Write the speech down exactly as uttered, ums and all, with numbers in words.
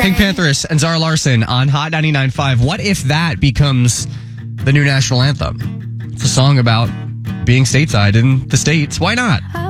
Pink Panthers and Zara Larsson on Hot ninety-nine point five. What if that becomes the new national anthem? It's a song about being stateside in the States. Why not?